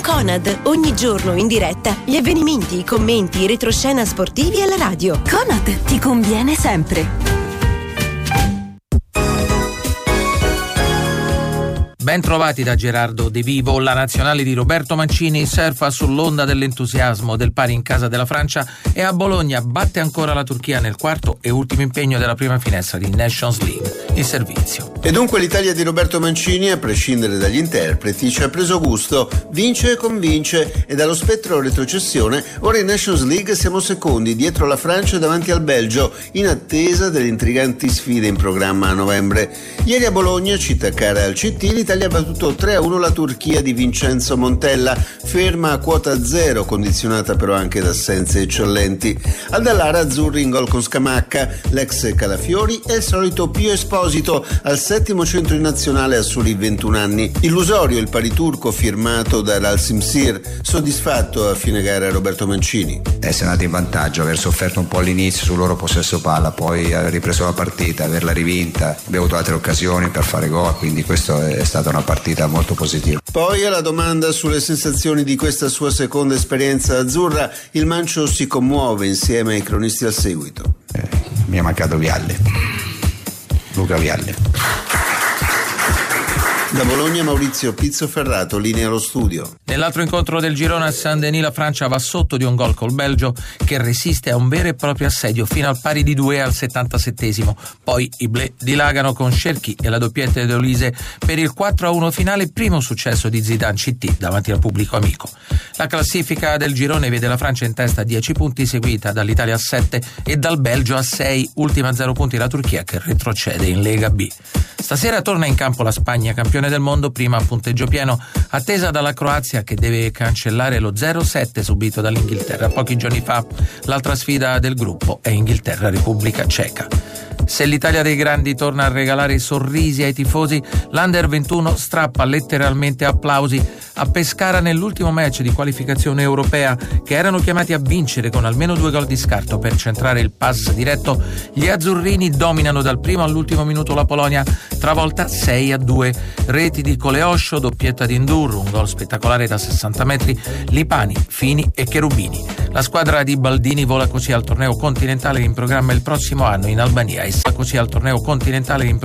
Conad, ogni giorno in diretta gli avvenimenti, i commenti, i retroscena sportivi alla radio. Conad ti conviene sempre. Ben trovati da Gerardo De Vivo. La nazionale di Roberto Mancini surfa sull'onda dell'entusiasmo del pari in casa della Francia e a Bologna batte ancora la Turchia nel quarto e ultimo impegno della prima finestra di Nations League. Il servizio. E dunque l'Italia di Roberto Mancini, a prescindere dagli interpreti, ci ha preso gusto, vince e convince, e dallo spettro retrocessione ora in Nations League siamo secondi dietro la Francia e davanti al Belgio, in attesa delle intriganti sfide in programma a novembre. Ieri a Bologna, città cara al CT, l'Italia ha battuto 3-1 la Turchia di Vincenzo Montella, ferma a quota zero, condizionata però anche da assenze eccellenti. Al Dallara azzurri in gol con Scamacca, l'ex Calafiori e il solito Pio Esposito al settimo centro in nazionale a soli 21 anni. Illusorio il pari turco firmato da Ralsimsir, soddisfatto a fine gara Roberto Mancini. Essere andati in vantaggio, aver sofferto un po' all'inizio sul loro possesso palla, poi aver ripreso la partita, averla rivinta, abbiamo avuto altre occasioni per fare gol, quindi questo è stata una partita molto positiva. Poi alla domanda sulle sensazioni di questa sua seconda esperienza azzurra, il Mancio si commuove insieme ai cronisti al seguito. Mi è mancato Vialli, Luca Vialli. Da Bologna Maurizio Pizzoferrato, linea allo studio. Nell'altro incontro del girone a Saint-Denis la Francia va sotto di un gol col Belgio che resiste a un vero e proprio assedio fino al pari di 2 al 77esimo. Poi i Bleu dilagano con Cherki e la doppietta di Olise per il 4-1 finale, primo successo di Zidane CT davanti al pubblico amico. La classifica del girone vede la Francia in testa a 10 punti, seguita dall'Italia a 7 e dal Belgio a 6, ultima a 0 punti la Turchia che retrocede in Lega B. Stasera torna in campo la Spagna, campione del mondo, prima a punteggio pieno, attesa dalla Croazia che deve cancellare lo 0-7 subito dall'Inghilterra pochi giorni fa. L'altra sfida del gruppo è Inghilterra-Repubblica Ceca. Se l'Italia dei grandi torna a regalare sorrisi ai tifosi, l'Under 21 strappa letteralmente applausi a Pescara nell'ultimo match di qualificazione europea che erano chiamati a vincere con almeno 2 gol di scarto per centrare il pass diretto. Gli azzurrini dominano dal primo all'ultimo minuto la Polonia, travolta 6-2. Reti di Coleoscio, doppietta di Ndur, un gol spettacolare da 60 metri, Lipani, Fini e Cherubini. La squadra di Baldini vola così al torneo continentale in programma il prossimo anno in Albania e sta così al torneo continentale in